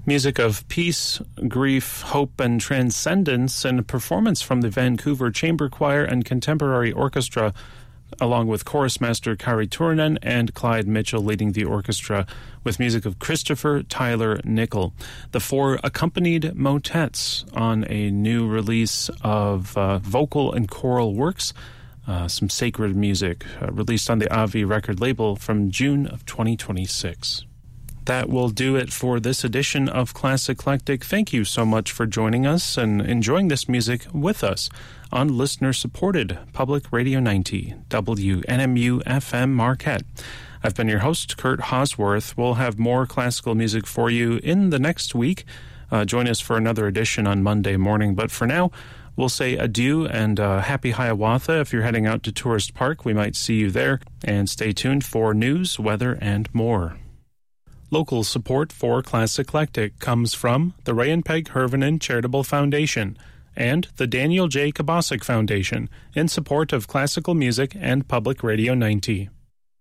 Music of peace, grief, hope, and transcendence, and a performance from the Vancouver Chamber Choir and Contemporary Orchestra, along with chorus master Kari Turunen and Clyde Mitchell leading the orchestra, with music of Christopher Tyler Nickel. The four accompanied motets on a new release of vocal and choral works, some sacred music, released on the Avi record label from June of 2026. That will do it for this edition of Classic Eclectic. Thank you so much for joining us and enjoying this music with us on listener-supported Public Radio 90, WNMU-FM Marquette. I've been your host, Kurt Hosworth. We'll have more classical music for you in the next week. Join us for another edition on Monday morning. But for now, we'll say adieu and happy Hiawatha. If you're heading out to Tourist Park, we might see you there. And stay tuned for news, weather, and more. Local support for Classic Eclectic comes from the Ray and Peg Hervinen Charitable Foundation and the Daniel J. Kabasic Foundation in support of classical music and Public Radio 90.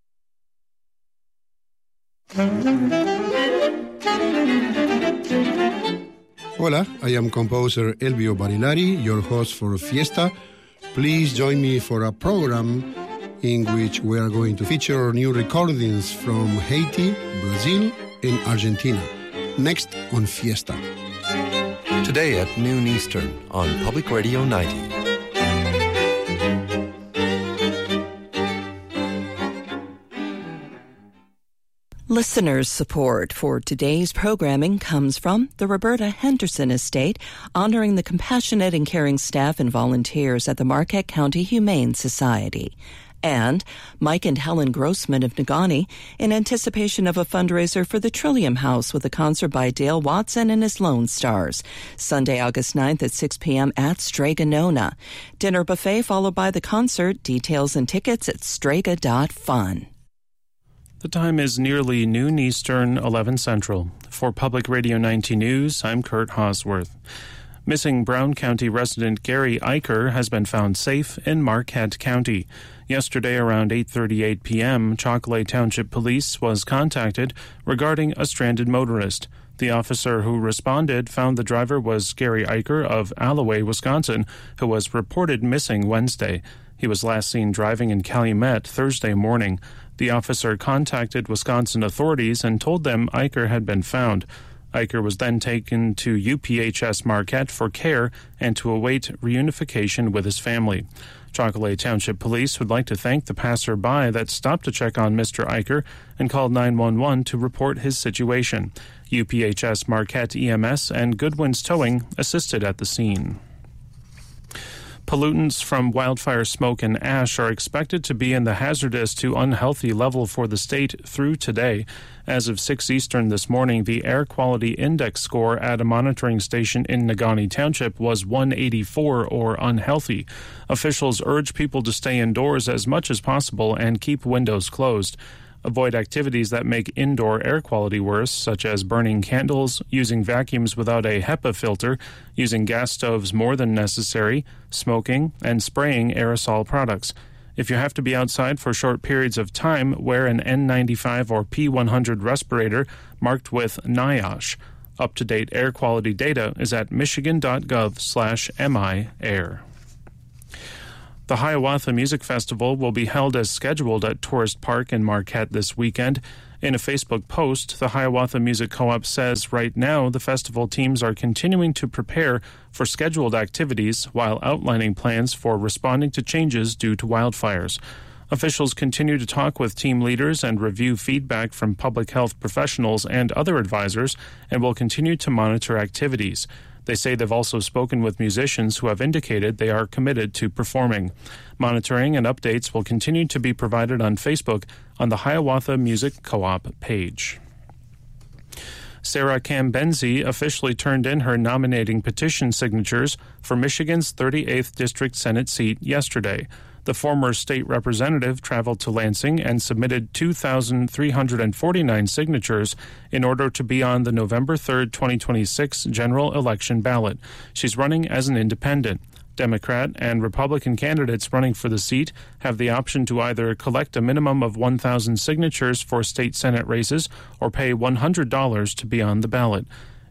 Hola, I am composer Elvio Barilari, your host for Fiesta. Please join me for a program in which we are going to feature new recordings from Haiti, Brazil, and Argentina. Next on Fiesta. Today at noon Eastern on Public Radio 90. Listeners' support for today's programming comes from the Roberta Henderson Estate, honoring the compassionate and caring staff and volunteers at the Marquette County Humane Society. And Mike and Helen Grossman of Negaunee in anticipation of a fundraiser for the Trillium House with a concert by Dale Watson and his Lone Stars. Sunday, August 9th at 6 p.m. at Strega Nona. Dinner buffet followed by the concert. Details and tickets at strega.fun. The time is nearly noon Eastern, 11 Central. For Public Radio 90 News, I'm Kurt Hosworth. Missing Brown County resident Gary Eicher has been found safe in Marquette County. Yesterday around 8:38 p.m., Chocolate Township Police was contacted regarding a stranded motorist. The officer who responded found the driver was Gary Eicher of Alloway, Wisconsin, who was reported missing Wednesday. He was last seen driving in Calumet Thursday morning. The officer contacted Wisconsin authorities and told them Eicher had been found. Eicher was then taken to UPHS Marquette for care and to await reunification with his family. Chocolate Township Police would like to thank the passerby that stopped to check on Mr. Eicher and called 911 to report his situation. UPHS Marquette EMS and Goodwin's Towing assisted at the scene. Pollutants from wildfire smoke and ash are expected to be in the hazardous to unhealthy level for the state through today. As of 6 Eastern this morning, the air quality index score at a monitoring station in Negaunee Township was 184 or unhealthy. Officials urge people to stay indoors as much as possible and keep windows closed. Avoid activities that make indoor air quality worse, such as burning candles, using vacuums without a HEPA filter, using gas stoves more than necessary, smoking, and spraying aerosol products. If you have to be outside for short periods of time, wear an N95 or P100 respirator marked with NIOSH. Up-to-date air quality data is at michigan.gov/MI-AIR. The Hiawatha Music Festival will be held as scheduled at Tourist Park in Marquette this weekend. In a Facebook post, the Hiawatha Music Co-op says right now the festival teams are continuing to prepare for scheduled activities while outlining plans for responding to changes due to wildfires. Officials continue to talk with team leaders and review feedback from public health professionals and other advisors and will continue to monitor activities. They say they've also spoken with musicians who have indicated they are committed to performing. Monitoring and updates will continue to be provided on Facebook on the Hiawatha Music Co-op page. Sarah Cambenzi officially turned in her nominating petition signatures for Michigan's 38th District Senate seat yesterday. The former state representative traveled to Lansing and submitted 2,349 signatures in order to be on the November 3, 2026 general election ballot. She's running as an independent. Democrat and Republican candidates running for the seat have the option to either collect a minimum of 1,000 signatures for state Senate races or pay $100 to be on the ballot.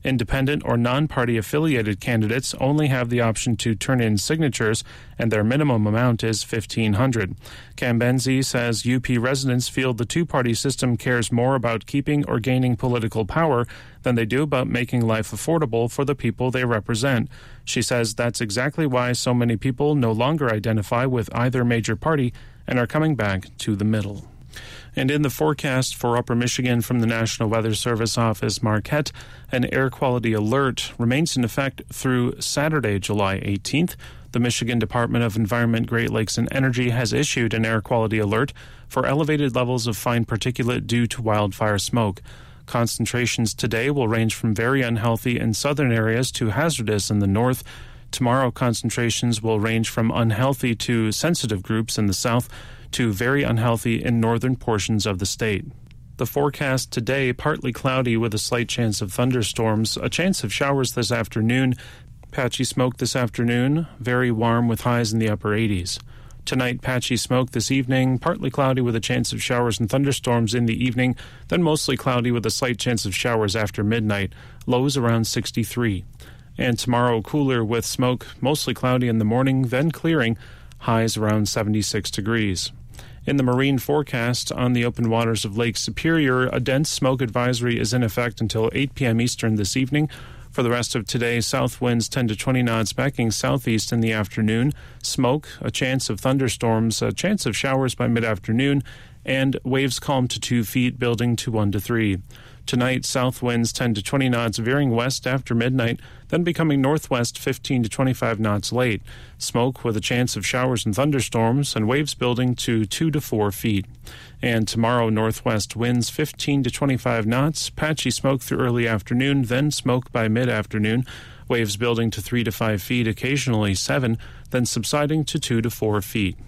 Independent or non-party affiliated candidates only have the option to turn in signatures, and their minimum amount is $1,500. Kambenzi says UP residents feel the two-party system cares more about keeping or gaining political power than they do about making life affordable for the people they represent. She says that's exactly why so many people no longer identify with either major party and are coming back to the middle. And in the forecast for Upper Michigan from the National Weather Service office, Marquette, an air quality alert remains in effect through Saturday, July 18th. The Michigan Department of Environment, Great Lakes and Energy has issued an air quality alert for elevated levels of fine particulate due to wildfire smoke. Concentrations today will range from very unhealthy in southern areas to hazardous in the north. Tomorrow, concentrations will range from unhealthy to sensitive groups in the south to very unhealthy in northern portions of the state. The forecast today, partly cloudy with a slight chance of thunderstorms, a chance of showers this afternoon, patchy smoke this afternoon, very warm with highs in the upper 80s. Tonight, patchy smoke this evening, partly cloudy with a chance of showers and thunderstorms in the evening, then mostly cloudy with a slight chance of showers after midnight, lows around 63. And tomorrow, cooler with smoke, mostly cloudy in the morning, then clearing, highs around 76 degrees. In the marine forecast on the open waters of Lake Superior, a dense smoke advisory is in effect until 8 p.m. Eastern this evening. For the rest of today, south winds 10 to 20 knots backing southeast in the afternoon. Smoke, a chance of thunderstorms, a chance of showers by mid-afternoon, and waves calm to 2 feet, building to 1 to 3. Tonight, south winds 10 to 20 knots veering west after midnight, then becoming northwest 15 to 25 knots late. Smoke with a chance of showers and thunderstorms, and waves building to 2 to 4 feet. And tomorrow, northwest winds 15 to 25 knots, patchy smoke through early afternoon, then smoke by mid-afternoon, waves building to 3 to 5 feet, occasionally 7, then subsiding to 2 to 4 feet.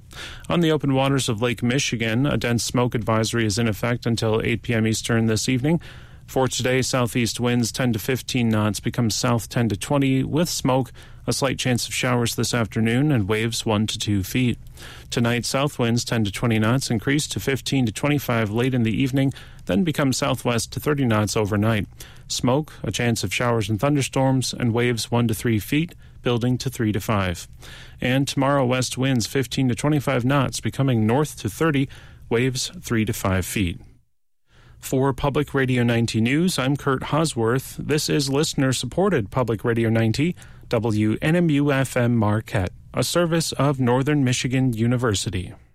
On the open waters of Lake Michigan, a dense smoke advisory is in effect until 8 p.m. Eastern this evening. For today, southeast winds 10 to 15 knots become south 10 to 20 with smoke, a slight chance of showers this afternoon, and waves 1 to 2 feet. Tonight, south winds 10 to 20 knots increase to 15 to 25 late in the evening, then become southwest to 30 knots overnight. Smoke, a chance of showers and thunderstorms, and waves 1 to 3 feet, building to 3 to 5. And tomorrow, west winds 15 to 25 knots, becoming north to 30, waves 3 to 5 feet. For Public Radio 90 News, I'm Kurt Hosworth. This is listener-supported Public Radio 90, WNMU-FM Marquette, a service of Northern Michigan University.